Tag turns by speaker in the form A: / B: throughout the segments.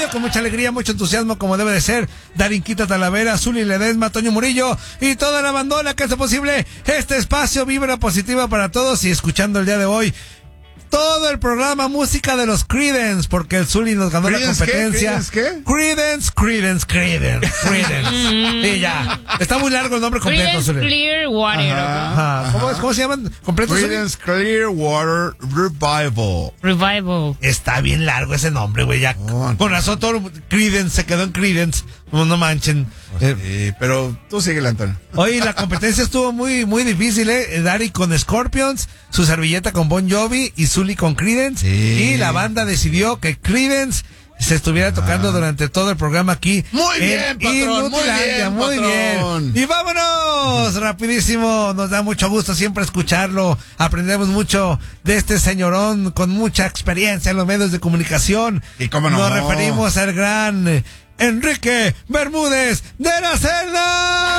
A: con mucha alegría, mucho entusiasmo, como debe de ser. Darinquita Talavera, Zuli Ledesma, Toño Murillo y toda la bandona que hace posible este espacio Vibra Positiva para todos. Y escuchando el día de hoy todo el programa música de los Creedence, porque el Zuli nos ganó la competencia.
B: ¿Qué?
A: Creedence. Y ya. Está muy largo el nombre completo, Zuli.
C: Clearwater.
A: Ajá. ¿Cómo se llaman completos?
B: Creedence Clearwater Revival.
A: Está bien largo ese nombre, güey. Ya. Con razón todo Creedence se quedó en Creedence. No manchen.
B: Sí, pero tú síguele, Antonio.
A: Oye, la competencia estuvo muy difícil, Dari con Scorpions, su servilleta con Bon Jovi y Zuli con Creedence.
B: Sí.
A: Y la banda decidió que Creedence se estuviera tocando durante todo el programa aquí.
B: Muy bien, patrón.
A: Muy bien. Y vámonos, rapidísimo. Nos da mucho gusto siempre escucharlo. Aprendemos mucho de este señorón con mucha experiencia en los medios de comunicación.
B: ¿Y cómo no?
A: Nos referimos al gran Enrique Bermúdez de la Celda.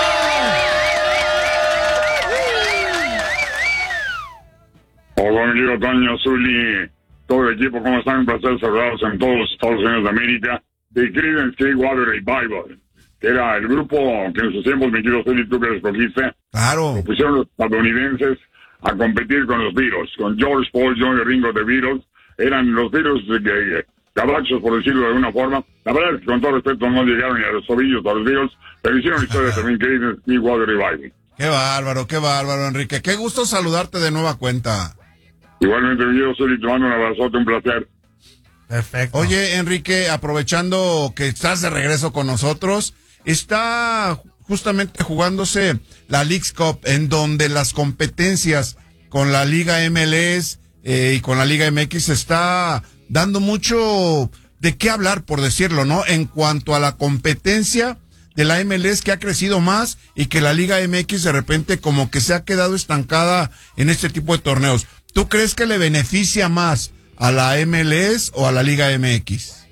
D: Hola, mi querido Toño, Zuli, todo el equipo, ¿cómo están? Un placer saludarlos en todos los Estados Unidos de América. De Creedence Clearwater Revival, que era el grupo que en sus tiempos, mi querido Zuli, tú que lo escogiste,
B: Claro.
D: lo pusieron los estadounidenses a competir con los Beatles, con George, Paul, John y Ringo de Beatles. Eran los Beatles cabachos, por decirlo de alguna forma. La verdad es que con todo respeto no llegaron ni a los tobillos a los Beatles, pero hicieron historia también Creedence Clearwater Revival.
B: Qué bárbaro, Enrique. Qué gusto saludarte de nueva cuenta.
D: Igualmente, mi querido Zuli, te mando un abrazote, un placer.
A: Perfecto.
B: Oye, Enrique, aprovechando que estás de regreso con nosotros, está justamente jugándose la Leagues Cup, en donde las competencias con la Liga MLS y con la Liga MX está dando mucho de qué hablar, por decirlo, ¿no? En cuanto a la competencia de la MLS, que ha crecido más, y que la Liga MX de repente como que se ha quedado estancada en este tipo de torneos. ¿Tú crees que le beneficia más a la MLS o a la Liga MX?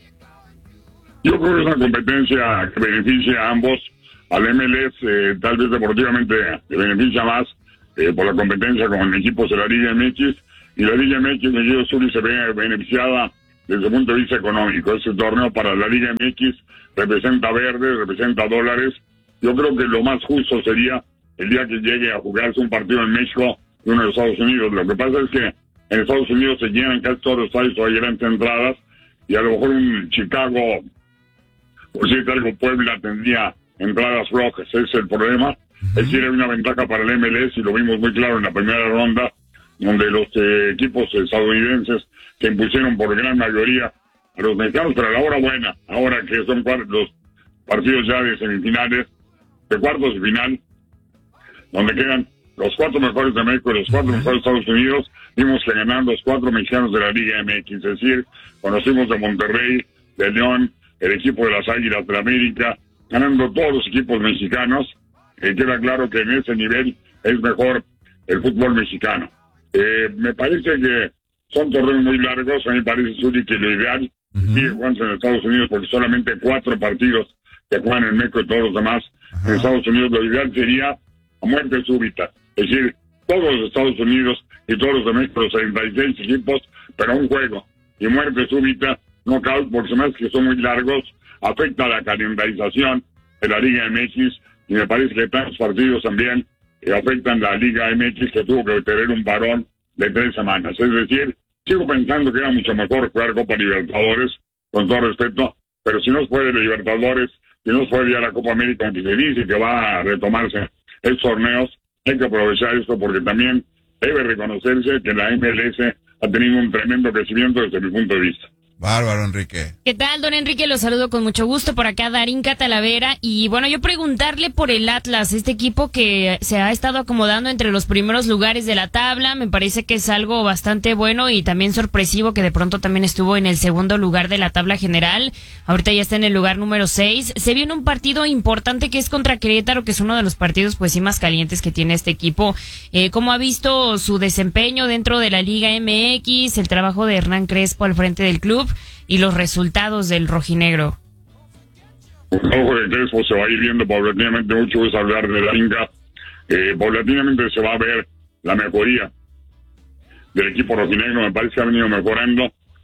D: Yo creo que es una competencia que beneficia a ambos. Al MLS tal vez deportivamente le beneficia más por la competencia con equipos de la Liga MX, y la Liga MX, mi querido Zuli, se ve beneficiada desde el punto de vista económico. Este torneo para la Liga MX representa verdes, representa dólares. Yo creo que lo más justo sería el día que llegue a jugarse un partido en México y uno en Estados Unidos. Lo que pasa es que en Estados Unidos se llenan casi todos los estadios, hay grandes entradas, y a lo mejor un Chicago, por cierto, algo Puebla tendría entradas rojas. Ese es el problema. Es decir, hay una ventaja para el MLS, y lo vimos muy claro en la primera ronda, donde los equipos estadounidenses que impusieron por gran mayoría a los mexicanos, pero a la hora buena, ahora que son los partidos ya de semifinales, de cuartos de final, donde quedan los 4 mejores de México y los 4 mejores de Estados Unidos, vimos que ganaron los 4 mexicanos de la Liga MX. Es decir, conocimos de Monterrey, de León, el equipo de las Águilas de la América, ganando todos los equipos mexicanos. Queda claro que en ese nivel es mejor el fútbol mexicano. Me parece que son torneos muy largos. A mí me parece, Zuli, que lo ideal sigue jugándose en Estados Unidos, porque solamente 4 partidos que juegan en México y todos los demás en Estados Unidos. Lo ideal sería a muerte súbita, es decir, todos los Estados Unidos y todos los de México, los 36 equipos, pero un juego, y muerte súbita, knockout, porque más que son muy largos, afecta a la calendarización de la Liga MX, y me parece que tantos partidos también afectan la Liga MX, que tuvo que tener un parón de 3 semanas. Es decir, sigo pensando que era mucho mejor jugar Copa Libertadores, con todo respeto, pero si no se puede la Libertadores, si no se puede ya la Copa América, aunque se dice que va a retomarse estos torneos, hay que aprovechar esto, porque también debe reconocerse que la MLS ha tenido un tremendo crecimiento desde mi punto de vista.
B: Bárbaro, Enrique.
C: ¿Qué tal, don Enrique? Los saludo con mucho gusto. Por acá, Darinka Talavera. Y bueno, yo preguntarle por el Atlas, este equipo que se ha estado acomodando entre los primeros lugares de la tabla. Me parece que es algo bastante bueno y también sorpresivo, que de pronto también estuvo en el segundo lugar de la tabla general. Ahorita ya está en el lugar número 6. Se viene un partido importante que es contra Querétaro, que es uno de los partidos pues sí más calientes que tiene este equipo. ¿Cómo ha visto su desempeño dentro de la Liga MX, el trabajo de Hernán Crespo al frente del club y los resultados del rojinegro?
D: Ojo de Crespo se va a ir viendo paulatinamente. Mucho es hablar de la Inca. Paulatinamente se va a ver la mejoría del equipo rojinegro. Me parece que ha venido mejorando.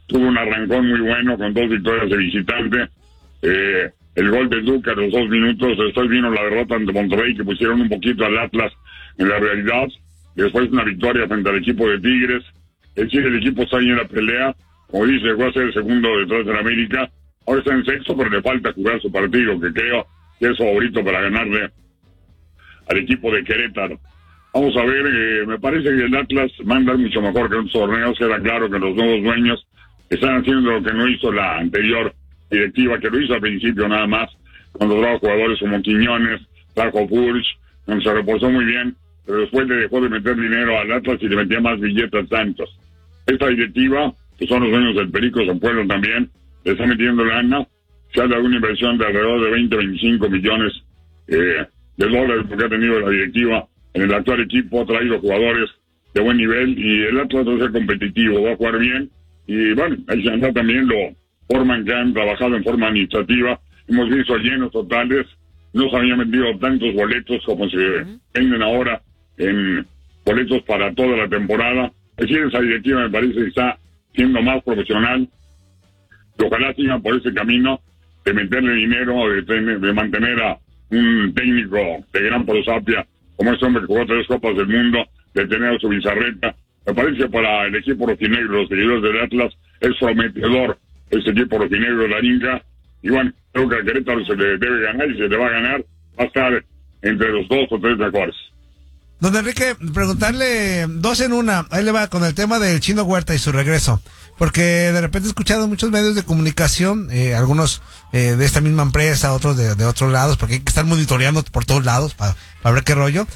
D: tuvo un arrancón muy bueno con 2 victorias de visitante. El gol de Duque a los 2 minutos, después vino la derrota ante Monterrey, que pusieron un poquito al Atlas en la realidad. Después una victoria frente al equipo de Tigres. Es decir, el equipo está ahí en la pelea. Como dice, llegó a ser el segundo detrás de América. Ahora está en sexto, pero le falta jugar su partido, que creo que es favorito para ganarle al equipo de Querétaro. Vamos a ver, me parece que el Atlas va a andar mucho mejor que en otros torneos. Queda claro que los nuevos dueños están haciendo lo que no hizo la anterior directiva, que lo hizo al principio nada más, cuando trajo jugadores como Quiñones, trajo Purge, donde se reposó muy bien, pero después le dejó de meter dinero al Atlas y le metía más billetes a Santos. Esta directiva, que son los dueños del Perico San Pueblo también, le está metiendo lana. Se habla de una inversión de alrededor de 20-25 millones de dólares, porque ha tenido la directiva en el actual equipo, ha traído jugadores de buen nivel, y el Atlas va a ser competitivo, va a jugar bien, y bueno, ahí se anda también lo forman que han trabajado en forma administrativa. Hemos visto llenos totales, no se habían vendido tantos boletos como se venden ahora en boletos para toda la temporada. Es decir, esa directiva me parece que está siendo más profesional, y ojalá sigan por ese camino de meterle dinero, de mantener a un técnico de gran prosapia como ese hombre que jugó 3 Copas del Mundo, de tener a su Bizarreta. Me parece que para el equipo rojinegro, los seguidores del Atlas, es prometedor este equipo rojinegro de la Inca. Y bueno, creo que a Querétaro se le debe ganar, y se le va a ganar. Va a estar entre los 2 o 3 mejores.
A: Don Enrique, preguntarle 2 en 1, ahí le va con el tema del Chino Huerta y su regreso, porque de repente he escuchado en muchos medios de comunicación, algunos de esta misma empresa, otros de otros lados, porque hay que estar monitoreando por todos lados para ver qué rollo.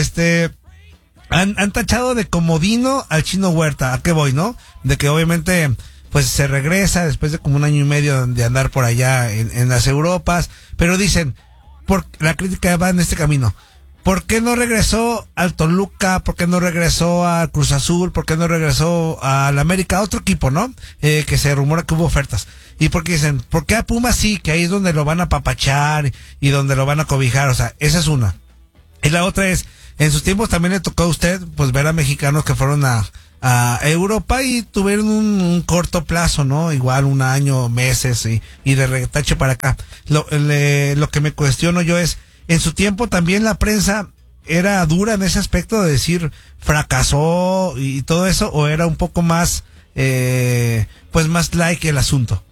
A: Han tachado de comodino al Chino Huerta. ¿A qué voy, no? De que obviamente pues se regresa después de como 1 año y medio de andar por allá en las Europas, pero dicen, la crítica va en este camino. ¿Por qué no regresó al Toluca? ¿Por qué no regresó al Cruz Azul? ¿Por qué no regresó al América? Otro equipo, ¿no? Que se rumora que hubo ofertas. Y porque dicen, ¿por qué a Pumas sí? Que ahí es donde lo van a apapachar y donde lo van a cobijar. O sea, esa es una. Y la otra es, en sus tiempos también le tocó a usted, pues, ver a mexicanos que fueron a Europa y tuvieron un corto plazo, ¿no? Igual 1 año, meses y de retache para acá. Lo que me cuestiono yo es, en su tiempo también la prensa era dura en ese aspecto de decir fracasó y todo eso, o era un poco más, pues más like el asunto.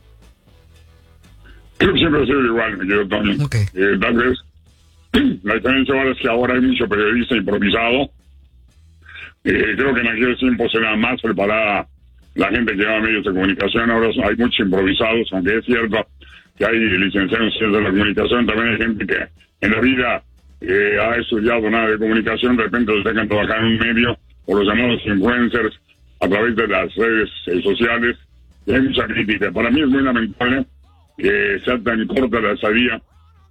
D: Creo que siempre ha sido igual, me quedo Tony.
A: Okay.
D: Tal vez la diferencia ahora es que ahora hay mucho periodista improvisado. Creo que en aquellos tiempos era más preparada la gente que lleva medios de comunicación. Ahora hay muchos improvisados, aunque es cierto que hay licenciados en ciencias de la comunicación. También hay gente que en la vida ha estudiado nada de comunicación, de repente los dejan trabajar en un medio, o los llamados influencers a través de las redes sociales, y hay mucha crítica. Para mí es muy lamentable que sea tan corta la estadía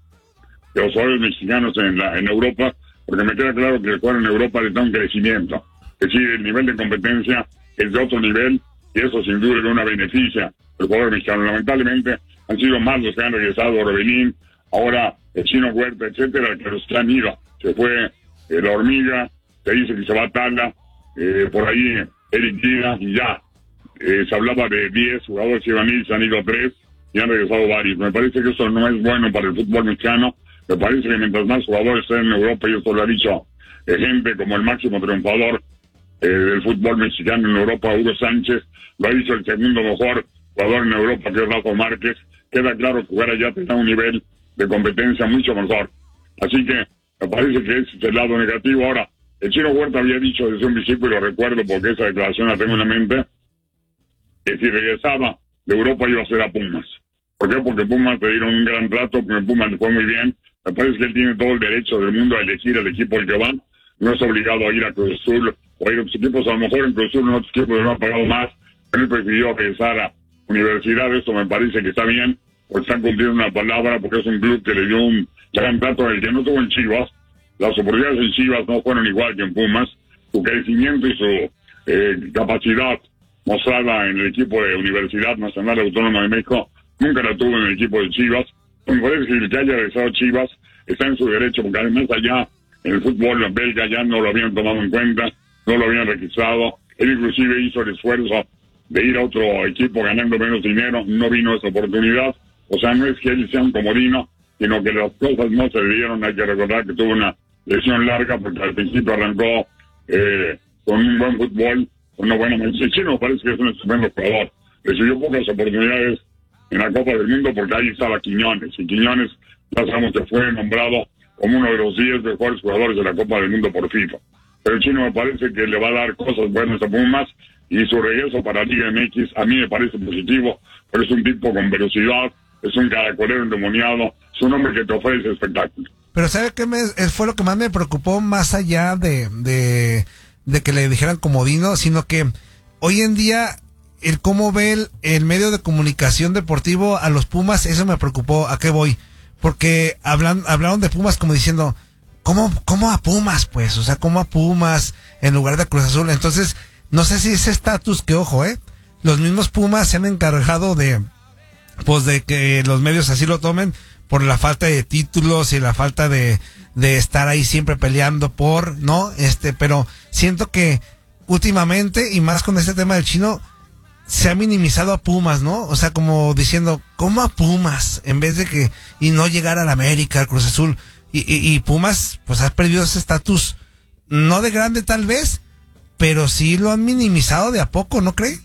D: de los jugadores mexicanos en Europa, porque me queda claro que el jugador en Europa le da un crecimiento. Es decir, el nivel de competencia es de otro nivel, y eso sin duda alguna beneficia al jugador mexicano. Lamentablemente han sido más los que han regresado, Orbelín, ahora el Chino Huerta, etcétera, que los que han ido. Se fue la Hormiga, se dice que se va a Tala, por ahí Eric Gina, y ya. Se hablaba de 10 jugadores que iban a ir, se han ido 3 y han regresado varios. Me parece que eso no es bueno para el fútbol mexicano. Me parece que mientras más jugadores estén en Europa, y esto lo ha dicho gente como el máximo triunfador del fútbol mexicano en Europa, Hugo Sánchez, lo ha dicho el segundo mejor jugador en Europa, que es Rafa Márquez. Queda claro que jugar allá te da un nivel de competencia mucho mejor. Así que me parece que ese es el lado negativo. Ahora, el Chino Huerta había dicho desde un principio, y lo recuerdo porque esa declaración la tengo en la mente, que si regresaba de Europa iba a ser a Pumas. ¿Por qué? Porque Pumas le dieron un gran trato, porque Pumas le fue muy bien. Me parece que él tiene todo el derecho del mundo a elegir el equipo al que va. No es obligado a ir a Cruz Azul o a ir a otros equipos. A lo mejor en Cruz Azul en otros equipos no han pagado más. Él prefirió regresar a universidad. Esto me parece que está bien, porque están cumpliendo una palabra, porque es un club que le dio un gran trato el que no tuvo en Chivas. Las oportunidades en Chivas no fueron igual que en Pumas. Su crecimiento y su capacidad mostrada en el equipo de Universidad Nacional Autónoma de México nunca la tuvo en el equipo de Chivas. Me parece que el que haya regresado Chivas está en su derecho, porque además allá en el fútbol belga ya no lo habían tomado en cuenta, no lo habían registrado. Él inclusive hizo el esfuerzo de ir a otro equipo ganando menos dinero, no vino esa oportunidad. O sea, no es que él sea un comodino, sino que las cosas no se le dieron. Hay que recordar que tuvo una lesión larga porque al principio arrancó con un buen fútbol, con una buena mención. El Chino me parece que es un estupendo jugador. Recibió pocas oportunidades en la Copa del Mundo porque ahí estaba Quiñones, y Quiñones ya sabemos que fue nombrado como uno de los 10 mejores jugadores de la Copa del Mundo por FIFA. Pero el Chino me parece que le va a dar cosas buenas a Pumas, y su regreso para Liga MX a mí me parece positivo, pero es un tipo con velocidad, es un caracolero endemoniado, es un hombre que te ofrece espectáculo.
A: Pero ¿sabe qué fue lo que más me preocupó, más allá de que le dijeran comodino, sino que hoy en día el cómo ve el medio de comunicación deportivo a los Pumas? Eso me preocupó. ¿A qué voy? Porque hablaron de Pumas como diciendo, ¿cómo a Pumas, pues? O sea, ¿cómo a Pumas en lugar de Cruz Azul? Entonces, no sé si ese estatus, que ojo, los mismos Pumas se han encargado de que los medios así lo tomen por la falta de títulos y la falta de estar ahí siempre peleando ¿no? Pero siento que últimamente, y más con este tema del Chino, se ha minimizado a Pumas, ¿no? O sea, como diciendo, ¿cómo a Pumas? En vez de que, y no llegar al América, al Cruz Azul. Y Pumas, pues ha perdido ese estatus, no de grande tal vez, pero sí lo han minimizado de a poco, ¿no cree?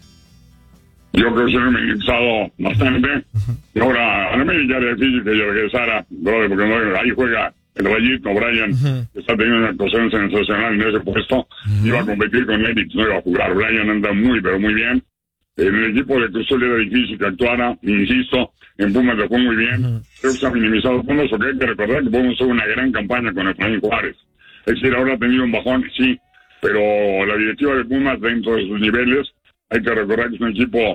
D: Yo creo que se han minimizado bastante. Y ahora, a la media ya era difícil que yo regresara, brother, porque ahí juega el Rayito Brian, que está teniendo una actuación sensacional en ese puesto. Iba a competir con Eric, no iba a jugar. Brian anda muy, pero muy bien. En el equipo de Cruz Azul era difícil que actuara, insisto, en Pumas le fue muy bien. Creo que se ha minimizado Pumas, porque hay que recordar que Pumas tuvo una gran campaña con Efraín Juárez. Es decir, ahora ha tenido un bajón, sí, pero la directiva de Pumas, dentro de sus niveles, hay que recordar que es un equipo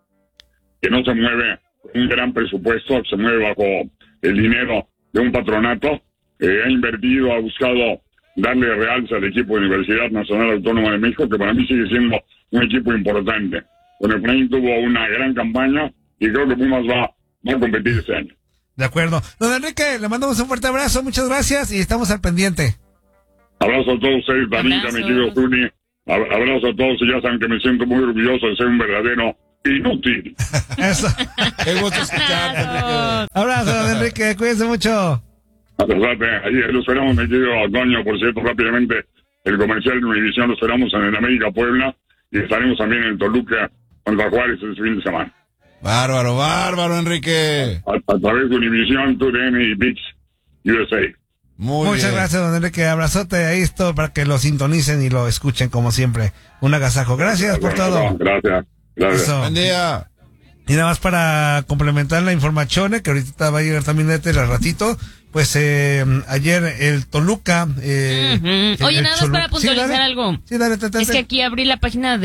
D: que no se mueve con un gran presupuesto, se mueve bajo el dinero de un patronato. Ha invertido, ha buscado darle realce al equipo de Universidad Nacional Autónoma de México, que para mí sigue siendo un equipo importante. Con Efraín tuvo una gran campaña y creo que Pumas va a competir este año.
A: De acuerdo. Don Enrique, le mandamos un fuerte abrazo, muchas gracias y estamos al pendiente.
D: Abrazo a todos ustedes, Danita, mi querido Juni. Abrazo a todos, y ya saben que me siento muy orgulloso de ser un verdadero inútil.
A: Eso.
B: Qué gusto escucharte, Enrique.
A: Abrazo, don Enrique, cuídense mucho.
D: Ahí lo esperamos, mi querido Antonio, por cierto, rápidamente, el comercial de Univisión lo esperamos en el América Puebla, y estaremos también en Toluca contra Juárez este fin de semana.
B: Bárbaro, Enrique.
D: A través de Univisión, TUDN y ViX USA.
A: Muchas gracias, don Enrique. Abrazote a esto para que lo sintonicen y lo escuchen como siempre. Un agasajo. Gracias por todo.
D: Gracias.
A: Eso.
B: Buen día.
A: Y nada más para complementar la información, que ahorita va a llegar también al ratito, pues ayer el Toluca...
C: Oye, nada más para puntualizar algo.
A: Sí, dale.
C: Es que aquí abrí la página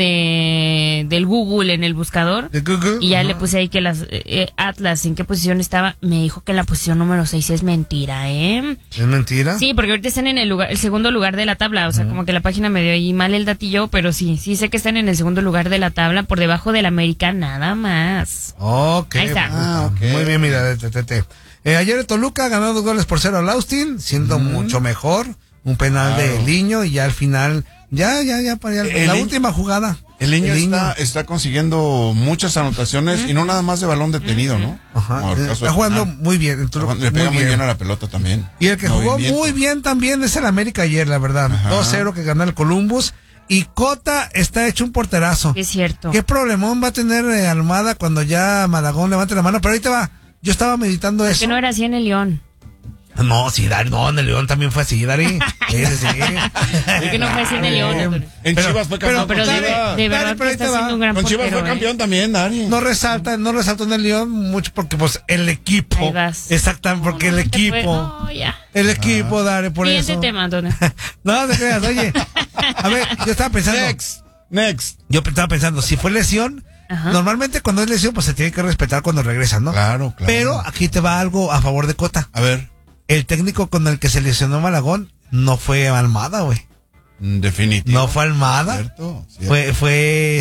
C: del Google en el buscador.
A: ¿De Google?
C: Y ya le puse ahí que las Atlas, ¿en qué posición estaba? Me dijo que en la posición número 6 es mentira, ¿eh?
A: ¿Es mentira?
C: Sí, porque ahorita están en el segundo lugar de la tabla. O sea, como que la página me dio ahí mal el datillo, pero sí sé que están en el segundo lugar de la tabla, por debajo del América, nada más.
A: Ok.
C: Ahí está.
B: Okay.
A: Muy bien, mira, ayer el Toluca ganó 2-0 al Austin, siendo mucho mejor, un penal de Liño, y ya al final, ya para la última jugada.
B: El Liño está consiguiendo muchas anotaciones, y no nada más de balón detenido, ¿no?
A: Ajá. Está jugando muy bien.
B: Le pega muy bien a la pelota también.
A: Y el que jugó muy bien también es el América ayer, la verdad. 2-0 que ganó el Columbus. Y Cota está hecho un porterazo.
C: Es cierto.
A: ¿Qué problemón va a tener Almada cuando ya Malagón levante la mano? Pero ahorita va. Yo estaba meditando eso.
C: Que no era así en el León.
A: No, sí, Dari, no, en el León también fue así, Dari. Sí.
C: Que no fue así en el León.
B: En Chivas fue campeón.
C: Pero de verdad que está haciendo un gran
B: Con Chivas
C: portero,
B: fue campeón también, Dari.
A: No resaltó en el León mucho porque pues el equipo.
C: Ahí vas.
A: Exactamente, porque el equipo.
C: Ya.
A: El equipo, Dari, por
C: Siguiente
A: eso.
C: tema, Antonio.
A: No te creas, oye. A ver, yo estaba pensando.
B: Next.
A: Yo estaba pensando, si fue lesión, normalmente cuando es lesión, pues se tiene que respetar cuando regresan, ¿no?
B: Claro.
A: Pero aquí te va algo a favor de Cota.
B: A ver.
A: El técnico con el que se lesionó Malagón no fue Almada, güey.
B: Definitivo.
A: No fue Almada.
B: Cierto.
A: Fue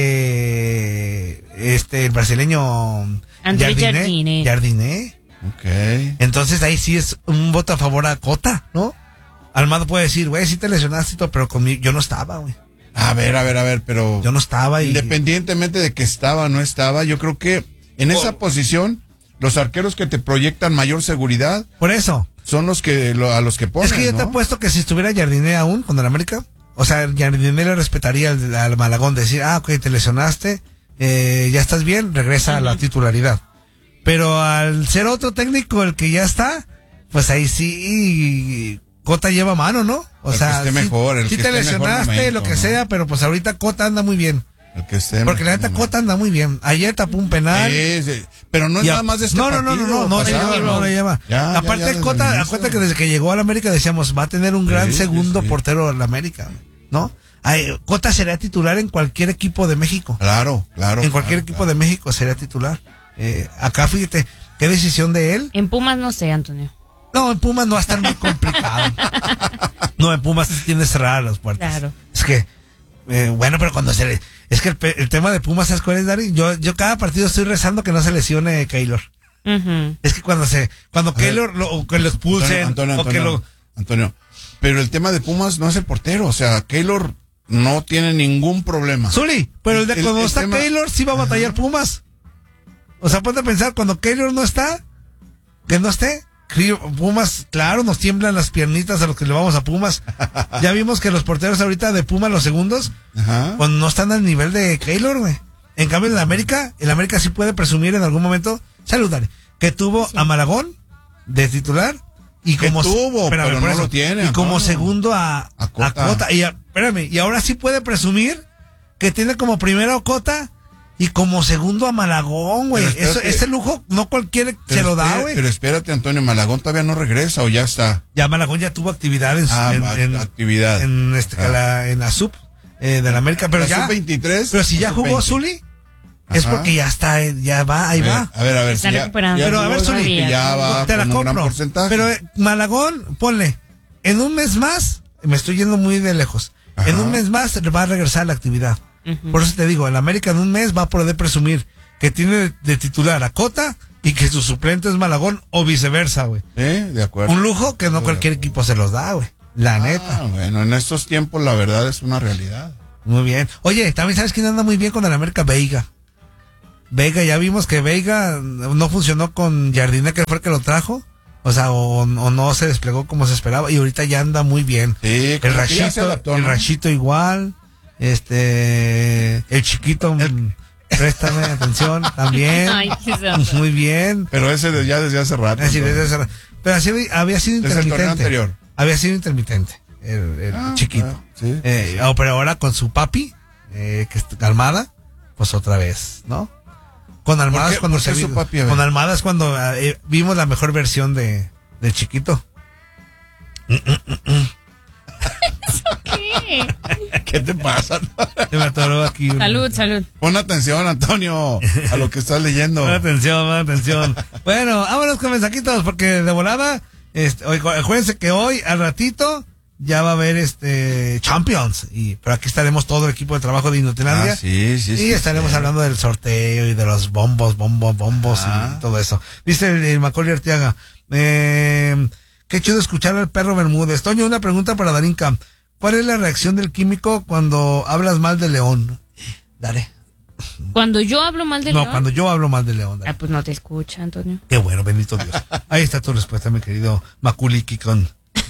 A: el brasileño
C: André
A: Jardiné.
B: Ok.
A: Entonces ahí sí es un voto a favor a Cota, ¿no? Almada puede decir, güey, sí te lesionaste y todo, pero conmigo yo no estaba, güey.
B: A ver, pero
A: Yo no estaba y...
B: independientemente de que estaba o no estaba, yo creo que en esa posición, los arqueros que te proyectan mayor seguridad
A: Por eso.
B: son los que a los que ponen,
A: Es que yo te
B: ¿no?
A: apuesto que si estuviera Jardiné aún con el América, o sea, Jardiné le respetaría al Malagón, decir, ok, te lesionaste, ya estás bien, regresa a la titularidad. Pero al ser otro técnico el que ya está, pues ahí sí Cota lleva mano, ¿no? O
B: El
A: sea,
B: que esté mejor, el
A: sí
B: que
A: te
B: esté en mejor
A: lesionaste,
B: momento,
A: lo que
B: ¿no?
A: sea, pero pues ahorita Cota anda muy bien.
B: El que esté
A: Porque la
B: mejor
A: neta
B: momento.
A: Cota anda muy bien. Ayer tapó un penal.
B: Sí, pero no es
A: Y
B: nada más de este
A: no
B: partido.
A: le
B: pasado.
A: lleva, no le lleva.
B: Ya,
A: Aparte
B: ya, desde
A: Cota,
B: el
A: acuérdate que
B: inicio.
A: desde que llegó a la América decíamos, va a tener un gran
B: Sí,
A: segundo
B: sí.
A: portero en la América, ¿no? Cota sería titular en cualquier equipo de México.
B: Claro.
A: En cualquier equipo de México sería titular. Acá fíjate, qué decisión de él.
C: En Pumas no sé, Antonio.
A: No, en Pumas no va a estar muy complicado. No, en Pumas tiene cerradas las puertas.
C: Claro.
A: Es que, bueno, pero cuando se le... Es que el tema de Pumas, ¿sabes cuál es, Dari? Yo cada partido estoy rezando que no se lesione Keylor.
C: Ujú.
A: Es que cuando Keylor o que lo expulsen,
B: Antonio, pero el tema de Pumas no es el portero, o sea, Keylor no tiene ningún problema.
A: Zuli, pero cuando
B: el
A: está
B: tema-
A: Keylor sí va a batallar Pumas. O sea, ponte a pensar, cuando Keylor no está, que no esté, Pumas, claro, nos tiemblan las piernitas a los que le vamos a Pumas. Ya vimos que los porteros ahorita de Pumas, los segundos,
B: Ajá.
A: pues no están al nivel de Keylor, güey. En cambio, el América sí puede presumir en algún momento, saludar, que tuvo a Malagón de titular y
B: Que
A: como
B: tuvo,
A: espérame,
B: pero
A: por
B: no
A: eso,
B: lo tiene,
A: y como
B: Antonio.
A: segundo a Cota. Y espérame, y ahora sí puede presumir que tiene como primero a Cota y como segundo a Malagón, güey.
B: Pero espérate.
A: Ese lujo no cualquiera se lo da, güey.
B: Pero espérate, Antonio, Malagón todavía no regresa o ya está.
A: Ya Malagón ya tuvo actividad en
B: Actividad.
A: en la sub de la América, pero
B: ¿La
A: ya
B: sub-23?
A: pero si ya jugó
B: sub-20.
A: Zuli, es
B: Ajá.
A: porque ya está, ya va, ahí va.
B: A ver.
C: Está recuperando.
A: Pero a ver,
B: jugó,
A: Zuli,
B: que ya va
A: te la
B: con un gran
A: compro.
B: porcentaje.
A: Pero Malagón, ponle, en un mes más, me estoy yendo muy de lejos.
B: Ajá.
A: En un mes más va a regresar a la actividad.
C: Ujú.
A: Por eso te digo, el América en un mes va a poder presumir que tiene de titular a Cota y que su suplente es Malagón o viceversa, güey.
B: De acuerdo.
A: Un lujo que no cualquier equipo se los da, güey. La neta.
B: Bueno, en estos tiempos la verdad es una realidad.
A: Muy bien. Oye, también sabes quién anda muy bien con el América, Veiga. Veiga, ya vimos que Veiga no funcionó con Jardiné, que fue el que lo trajo. O sea, o no se desplegó como se esperaba. Y ahorita ya anda muy bien.
B: Sí,
A: El
B: como que ya se
A: Rachito,
B: adaptó,
A: el
B: ¿no?
A: Rachito igual. El Chiquito, préstame atención también.
C: Ay, qué santo.
A: Muy bien.
B: Pero ese ya desde hace rato.
A: Así,
B: Antonio.
A: pero así había sido
B: Desde el torneo
A: intermitente.
B: anterior.
A: Había sido intermitente. El Chiquito.
B: sí.
A: Pero ahora con su papi, que está Almada, pues otra vez, ¿no? Con Almada es cuando
B: por qué
A: se
B: su
A: vio-
B: papi, a ver?
A: con Almada es cuando vimos la mejor versión del Chiquito.
C: ¿Qué?
B: ¿Qué te pasa?
A: Se me atoró aquí.
C: Salud.
B: Pon atención, Antonio, a lo que estás leyendo.
A: Pon atención. Bueno, vámonos con mensajitos, porque de volada, acuérdense que hoy, al ratito, ya va a haber Champions. Pero aquí estaremos todo el equipo de trabajo de Inutilandia.
B: Sí.
A: Y estaremos hablando del sorteo y de los bombos y todo eso. Dice el Macaulay Arteaga, qué chido escuchar al perro Bermúdez. Toño, una pregunta para Darinka. ¿Cuál es la reacción del químico cuando hablas mal de León? Dale.
C: Cuando yo hablo mal de
A: No,
C: León.
A: cuando yo hablo mal de León. Dale.
C: Pues no te escucha, Antonio.
A: Qué bueno, bendito Dios. Ahí está tu respuesta, mi querido Macaulay Kikon.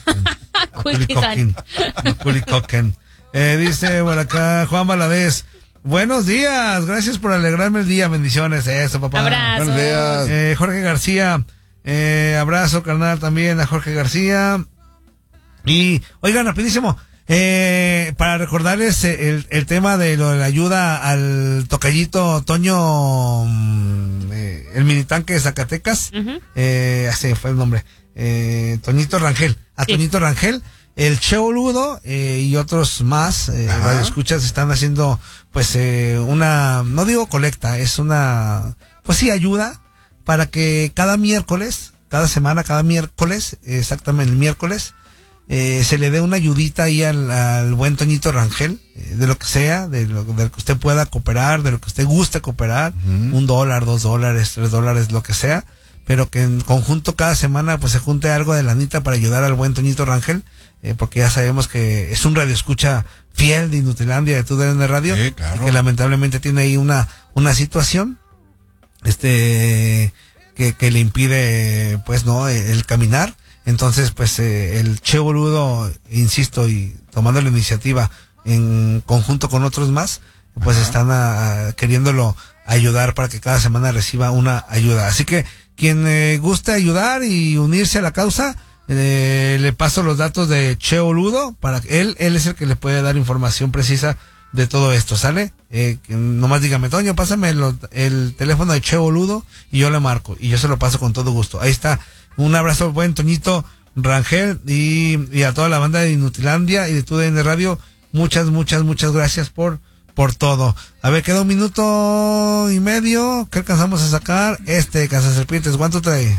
A: Macaulay Culkin. Dice por acá Juan Valadez. Buenos días, gracias por alegrarme el día, bendiciones. Eso, papá.
C: Abrazo.
B: Buenos días.
A: Jorge García, abrazo carnal también a Jorge García. Y, oigan, rapidísimo, para recordarles el tema de lo de la ayuda al tocallito Toño, el minitanque de Zacatecas,
C: Ujú.
A: así fue el nombre, Toñito Rangel,
C: Sí.
A: Toñito Rangel, el Cheo Ludo y otros más radioescuchas están haciendo pues una, no digo colecta, es una, pues sí, ayuda para que cada miércoles, exactamente el miércoles, se le dé una ayudita ahí al buen Toñito Rangel, de lo que sea, de lo que usted pueda cooperar, de lo que usted guste cooperar, $1, $2, $3, lo que sea, pero que en conjunto cada semana pues se junte algo de lanita para ayudar al buen Toñito Rangel, porque ya sabemos que es un radioescucha fiel de Inutilandia de TUDN Radio,
B: sí, claro.
A: y que lamentablemente tiene ahí una situación que le impide pues no el caminar. Entonces pues el Che Boludo, insisto, y tomando la iniciativa en conjunto con otros más, pues están queriéndolo ayudar para que cada semana reciba una ayuda. Así que quien guste ayudar y unirse a la causa, le paso los datos de Che Boludo para que él es el que le puede dar información precisa de todo esto, ¿sale? Nomás dígame, Toño, pásame el teléfono de Che Boludo y yo le marco y yo se lo paso con todo gusto. Ahí está. Un abrazo buen Toñito Rangel y a toda la banda de Inutilandia y de TUDN Radio. Muchas gracias por todo. A ver, queda 1 minuto y medio. ¿Qué alcanzamos a sacar? Cazaserpientes, ¿cuánto trae?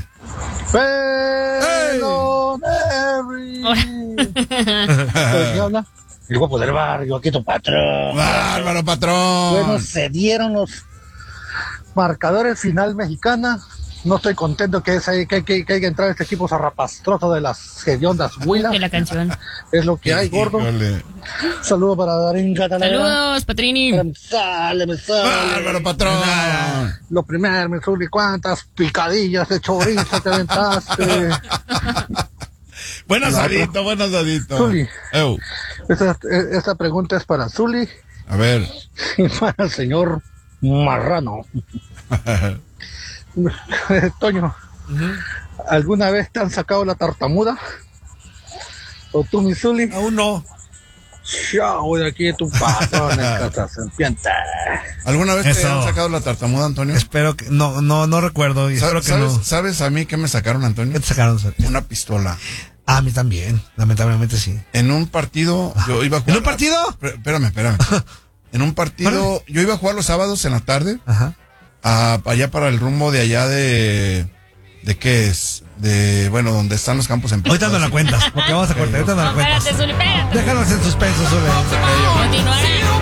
E: Pero ¿qué habla? El guapo del barrio, aquí tu patrón.
B: ¡Bárbaro, patrón!
E: Bueno, se dieron los marcadores final mexicana. No estoy contento que haya entrado este equipo zarrapastroso de las hediondas huilas.
C: De la canción.
E: Es lo que hay, gordo. Saludos para Darín Catalán.
C: Saludos, Patrini.
E: Me sale.
B: ¡Bárbaro, patrón!
E: Lo primero, mi Zuli, ¿cuántas picadillas de chorizo te aventaste?
B: Buenos aditos.
E: Zuli, esta pregunta es para Zuli.
B: A ver.
E: Y para el señor Marrano. Toño, ¿alguna vez te han sacado la tartamuda? ¿O tú, mi Zuli?
A: Aún no.
E: Chao, de aquí de tu patrón en Casa Serpiente.
B: ¿Alguna vez te han sacado la tartamuda, Antonio?
A: Espero que no recuerdo y espero que no.
B: ¿Sabes a mí qué me sacaron, Antonio?
A: ¿Qué te sacaron?
B: Una pistola.
A: A mí también, lamentablemente sí.
B: En un partido yo iba a jugar.
A: ¿En un partido?
B: Espérame. En un partido yo iba a jugar los sábados en la tarde.
A: Ajá.
B: Allá para el rumbo de allá ¿de qué es? Donde están los campos en
A: Ahorita no la cuentas, porque vamos a cortar, ahorita no la cuentas.
C: Espérate, Zuli, espérate.
A: Déjanos en suspenso, Zuli.
C: Continuará.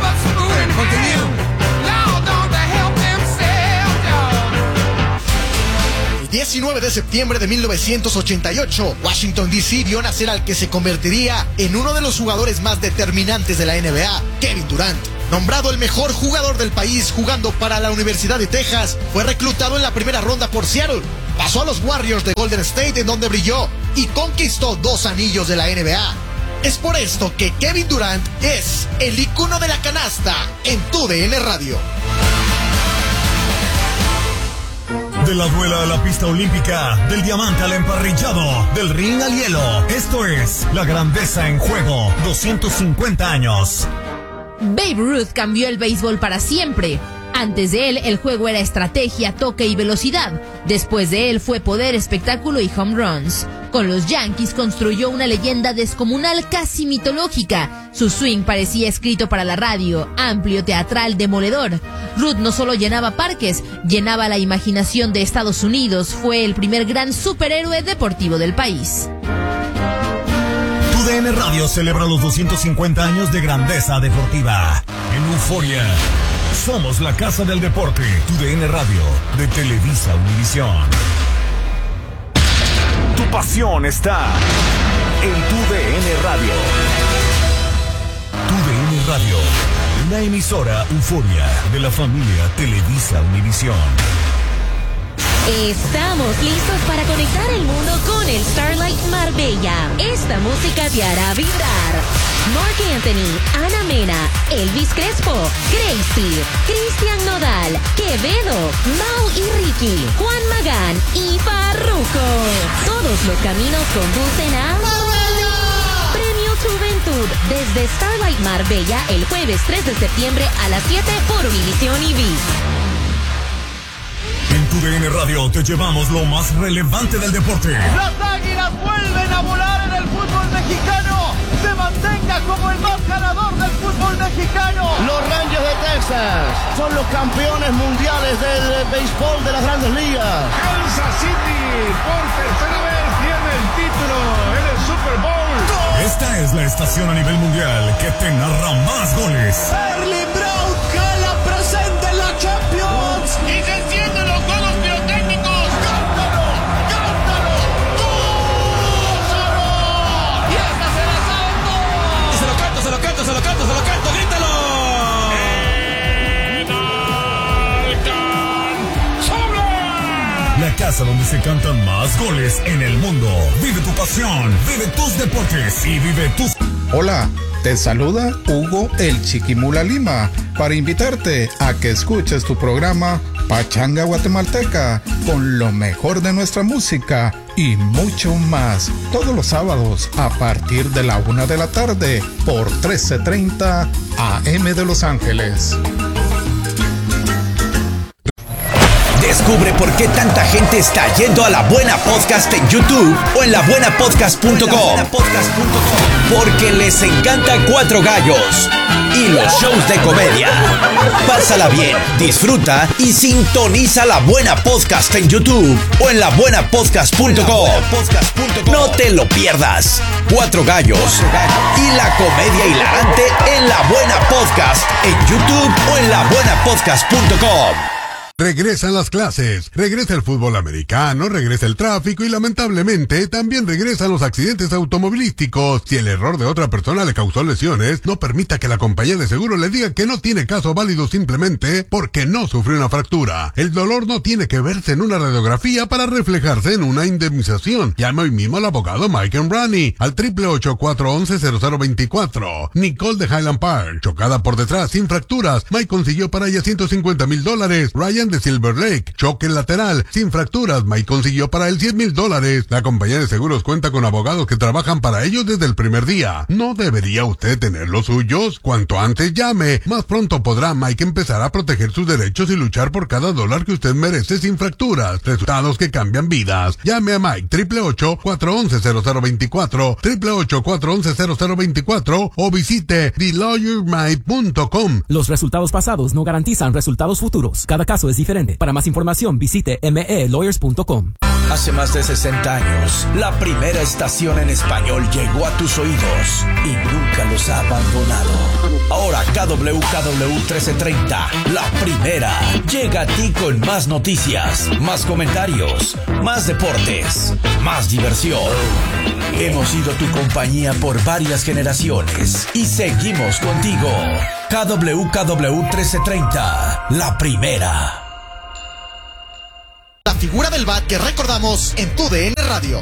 F: El 19 de septiembre de 1988, Washington D.C. vio nacer al que se convertiría en uno de los jugadores más determinantes de la NBA, Kevin Durant. Nombrado el mejor jugador del país jugando para la Universidad de Texas, fue reclutado en la primera ronda por Seattle. Pasó a los Warriors de Golden State, en donde brilló y conquistó 2 anillos de la NBA. Es por esto que Kevin Durant es el ícono de la canasta en TUDN Radio.
G: De la duela a la pista olímpica, del diamante al emparrillado, del ring al hielo. Esto es La Grandeza en Juego, 250 años.
H: Babe Ruth cambió el béisbol para siempre. Antes de él, el juego era estrategia, toque y velocidad. Después de él fue poder, espectáculo y home runs. Con los Yankees construyó una leyenda descomunal, casi mitológica. Su swing parecía escrito para la radio, amplio, teatral, demoledor. Ruth no solo llenaba parques, llenaba la imaginación de Estados Unidos. Fue el primer gran superhéroe deportivo del país.
G: TUDN Radio celebra los 250 años de grandeza deportiva. En Euforia, somos la casa del deporte. TUDN Radio, de Televisa Univisión. Tu pasión está en TUDN Radio. TUDN Radio, una emisora Euforia de la familia Televisa Univisión.
I: Estamos listos para conectar el mundo con el Starlight Marbella. Esta música te hará vibrar. Marc Anthony, Ana Mena, Elvis Crespo, Gracie, Cristian Nodal, Quevedo, Mau y Ricky, Juan Magán y Farruko. Todos los caminos conducen a Premio Juventud desde Starlight Marbella el jueves 3 de septiembre a las 7 por Univisión y ViX.
G: En TUDN Radio te llevamos lo más relevante del deporte.
J: Las Águilas vuelven a volar en el fútbol mexicano. Se mantenga como el más ganador del fútbol mexicano.
K: Los Rangers de Texas son los campeones mundiales del béisbol de las Grandes Ligas.
J: Kansas City por tercera vez tiene el título en el Super Bowl.
G: Esta es la estación a nivel mundial que te narra más goles.
J: Erling Braut Haaland presente en la Champions. Y se encienden los juegos pirotécnicos. ¡Cántalo! ¡Cántalo! ¡Gózalo! ¡Y esta se la saltó!
A: Se lo canto.
G: casa donde se cantan más goles en el mundo. Vive tu pasión, vive tus deportes y vive tus...
L: Hola, te saluda Hugo el Chiquimula Lima para invitarte a que escuches tu programa Pachanga Guatemalteca con lo mejor de nuestra música y mucho más todos los sábados a partir de la 1 de la tarde por 1330 AM de Los Ángeles.
M: Descubre por qué tanta gente está yendo a La Buena Podcast en YouTube o en labuenapodcast.com. Porque les encanta Cuatro Gallos y los shows de comedia. Pásala bien, disfruta y sintoniza La Buena Podcast en YouTube o en labuenapodcast.com. No te lo pierdas. Cuatro Gallos y la comedia hilarante en La Buena Podcast en YouTube o en labuenapodcast.com.
N: Regresan las clases, regresa el fútbol americano, regresa el tráfico y lamentablemente también regresan los accidentes automovilísticos. Si el error de otra persona le causó lesiones, no permita que la compañía de seguro le diga que no tiene caso válido simplemente porque no sufrió una fractura. El dolor no tiene que verse en una radiografía para reflejarse en una indemnización. Llame hoy mismo al abogado Mike Embrani al 888-411-0024. Nicole de Highland Park, chocada por detrás sin fracturas. Mike consiguió para ella $150,000. Ryan de Silver Lake, choque lateral, sin fracturas, Mike consiguió para él $100,000. La compañía de seguros cuenta con abogados que trabajan para ellos desde el primer día. ¿No debería usted tener los suyos? Cuanto antes llame, más pronto podrá Mike empezar a proteger sus derechos y luchar por cada dólar que usted merece sin fracturas. Resultados que cambian vidas. Llame a Mike 888-411-0024, 888-411-0024 o visite TheLawyerMike.com.
O: Los resultados pasados no garantizan resultados futuros. Cada caso es diferente. Para más información visite melawyers.com.
M: Hace más de 60 años, la primera estación en español llegó a tus oídos y nunca los ha abandonado. Ahora KWKW 1330, la primera, llega a ti con más noticias, más comentarios, más deportes, más diversión. Hemos sido tu compañía por varias generaciones y seguimos contigo. KWKW 1330, la primera.
F: La figura del bat que recordamos en tu DN Radio.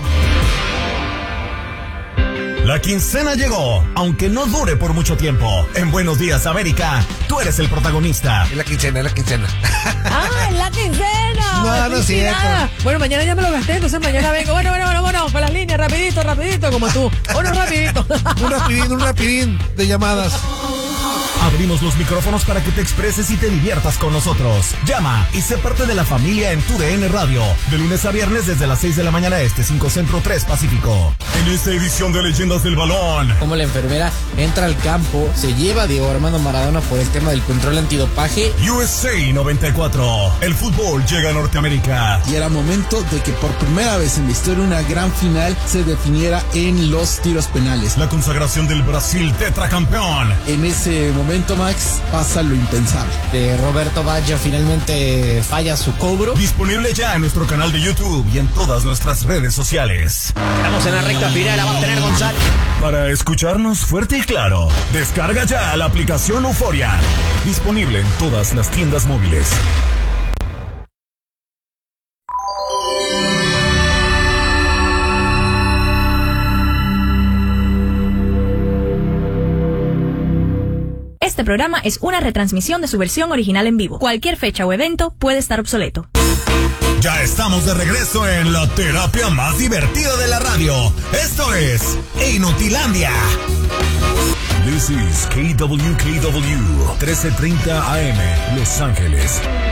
G: La quincena llegó, aunque no dure por mucho tiempo. En Buenos Días, América, tú eres el protagonista.
A: Es la quincena, es la quincena.
P: ¡Ah, es la quincena!
A: No, no es cierto.
P: Bueno, mañana ya me lo gasté, entonces mañana vengo. Bueno, con las líneas, rapidito, como tú. Rapidito.
A: Un rapidín de llamadas.
G: Abrimos los micrófonos para que te expreses y te diviertas con nosotros. Llama y sé parte de la familia en tu DN Radio. De lunes a viernes desde las 6 de la mañana este, 5 Centro, 3 Pacífico. En esta edición de Leyendas del Balón.
Q: Como la enfermera entra al campo, se lleva a Diego Armando Maradona por el tema del control antidopaje.
G: USA 94. El fútbol llega a Norteamérica.
R: Y era momento de que por primera vez en la historia una gran final se definiera en los tiros penales.
G: La consagración del Brasil tetracampeón.
R: En ese momento, Max, pasa lo impensable.
Q: Roberto Baggio finalmente falla su cobro.
G: Disponible ya en nuestro canal de YouTube y en todas nuestras redes sociales.
Q: Estamos en la recta final, la va a tener González.
G: Para escucharnos fuerte y claro, descarga ya la aplicación Euforia. Disponible en todas las tiendas móviles.
S: Este programa es una retransmisión de su versión original en vivo. Cualquier fecha o evento puede estar obsoleto.
G: Ya estamos de regreso en la terapia más divertida de la radio. Esto es Inutilandia. This is KWKW 1330 AM, Los Ángeles.